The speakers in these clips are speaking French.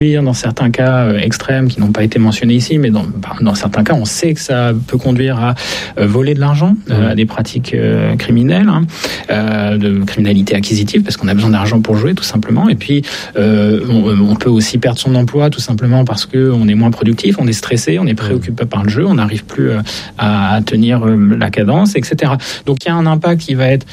dans certains cas extrêmes qui n'ont pas été mentionnés ici, mais dans certains cas, on sait que ça peut conduire à voler de l'argent, à des pratiques criminelles, de criminalité acquisitive, parce qu'on a besoin d'argent pour jouer, tout simplement. Et puis, on peut aussi perdre son emploi, tout simplement parce qu'on est moins productif, on est stressé, on est préoccupé par le jeu, on n'arrive plus à tenir la cadence, etc. Donc, il y a un impact qui va être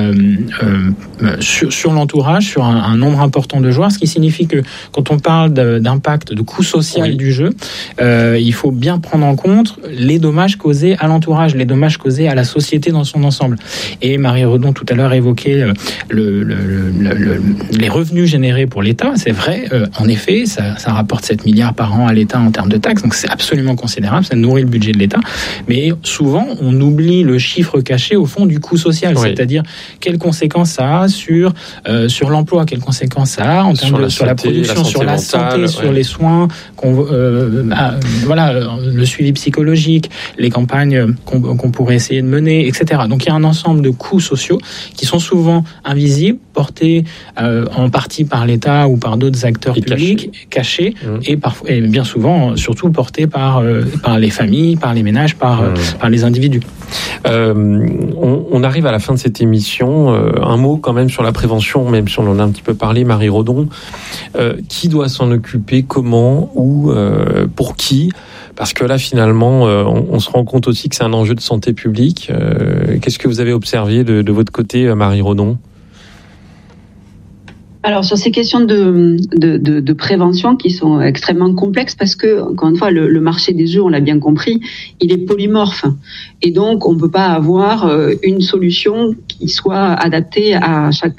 sur l'entourage, sur un nombre important de joueurs, ce qui signifie que quand on parle d'impact, de coût social du jeu, il faut bien prendre en compte les dommages causés à l'entourage, les dommages causés à la société dans son ensemble. Et Marie Redon tout à l'heure évoquait les revenus générés pour l'État. C'est vrai, en effet, ça rapporte 7 milliards par an à l'État en termes de taxes, donc c'est absolument considérable, ça nourrit le budget de l'État. Mais souvent, on oublie le chiffre caché au fond du coût social, c'est-à-dire quelles conséquences ça a sur l'emploi, quelles conséquences ça a en termes sur la production, sur la santé, sur les soins, le suivi psychologique, les campagnes qu'on pourrait essayer de mener, etc. Donc il y a un ensemble de coûts sociaux qui sont souvent invisibles, portés en partie par l'État ou par d'autres acteurs publics, cachés, et bien souvent, surtout portés par les familles, par les ménages, par les individus. On arrive à la fin de cette émission. Un mot quand même sur la prévention, même si on en a un petit peu parlé, Marie Redon. Qui doit s'en occuper, comment, où, pour qui? Parce que là, finalement, on se rend compte aussi que c'est un enjeu de santé publique. Qu'est-ce que vous avez observé de votre côté, Marie Redon ? Alors sur ces questions de prévention qui sont extrêmement complexes parce que, encore une fois, le marché des jeux, on l'a bien compris, il est polymorphe. Et donc, on ne peut pas avoir une solution qui soit adaptée à chaque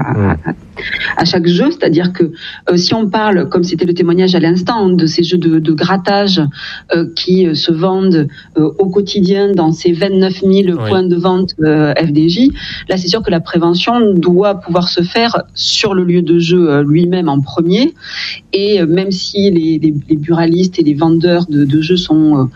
jeu. C'est-à-dire que si on parle, comme c'était le témoignage à l'instant, de ces jeux de grattage qui se vendent au quotidien dans ces 29 000 points de vente FDJ, là, c'est sûr que la prévention doit pouvoir se faire sur le lieu de jeu lui-même en premier. Et même si les buralistes et les vendeurs de jeux sont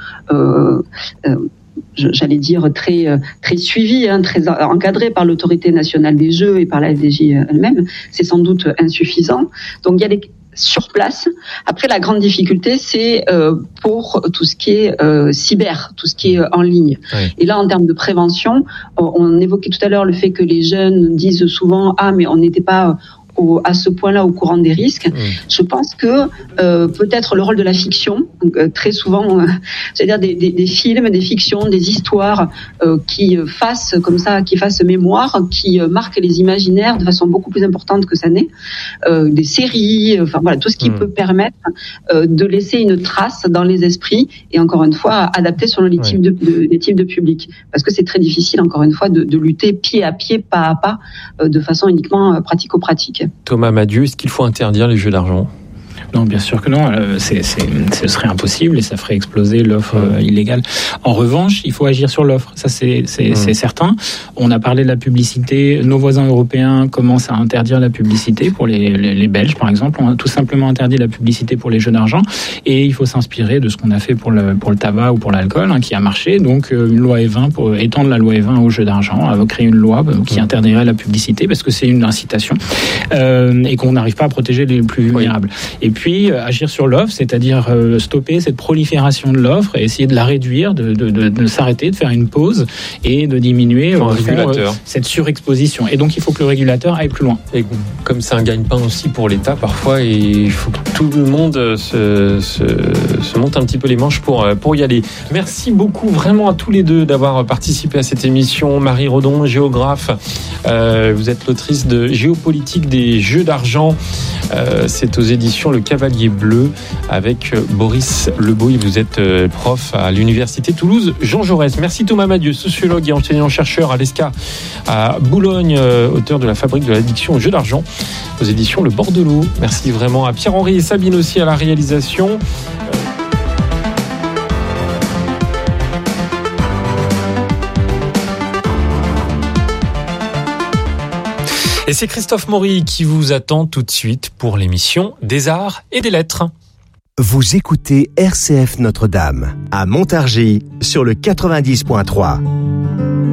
j'allais dire très suivi, très encadré par l'autorité nationale des jeux et par la FDJ elle-même, c'est sans doute insuffisant. Donc il y a sur place. Après, la grande difficulté, c'est pour tout ce qui est cyber, tout ce qui est en ligne. Et là, en termes de prévention, on évoquait tout à l'heure le fait que les jeunes disent souvent « Ah, mais on n'était pas à ce point-là au courant des risques ». Je pense que peut-être le rôle de la fiction, très souvent, c'est-à-dire des films, des fictions, des histoires qui fassent mémoire, qui marquent les imaginaires de façon beaucoup plus importante que ça n'est, des séries, tout ce qui peut permettre de laisser une trace dans les esprits et encore une fois adapté selon les types de public, parce que c'est très difficile encore une fois de lutter pied à pied, pas à pas, de façon uniquement pratico-pratique. Thomas Madieu, est-ce qu'il faut interdire les jeux d'argent ? Non, bien sûr que non. Ce serait impossible et ça ferait exploser l'offre illégale. En revanche, il faut agir sur l'offre. Ça, c'est certain. On a parlé de la publicité. Nos voisins européens commencent à interdire la publicité pour les Belges, par exemple. On a tout simplement interdit la publicité pour les jeux d'argent. Et il faut s'inspirer de ce qu'on a fait pour le tabac ou pour l'alcool, qui a marché. Donc, une loi E20 pour étendre la loi E20 aux jeux d'argent, créer une loi qui interdirait la publicité parce que c'est une incitation et qu'on n'arrive pas à protéger les plus vulnérables. Et puis agir sur l'offre, c'est-à-dire stopper cette prolifération de l'offre et essayer de la réduire, de s'arrêter, de faire une pause et de diminuer cette surexposition. Et donc il faut que le régulateur aille plus loin. Et comme c'est un gagne-pain aussi pour l'État, parfois il faut que tout le monde se monte un petit peu les manches pour y aller. Merci beaucoup vraiment à tous les deux d'avoir participé à cette émission. Marie Redon, géographe, vous êtes l'autrice de Géopolitique des jeux d'argent. C'est aux éditions Le Cavalier Bleu avec Boris Lebouy. Vous êtes prof à l'université Toulouse Jean Jaurès. Merci Thomas Madieu, sociologue et enseignant-chercheur à l'ESCA à Boulogne, auteur de La Fabrique de l'addiction au jeu d'argent aux éditions Le Bordelot. Merci vraiment à Pierre-Henri et Sabine aussi à la réalisation. Et c'est Christophe Maury qui vous attend tout de suite pour l'émission des Arts et des Lettres. Vous écoutez RCF Notre-Dame à Montargis sur le 90.3.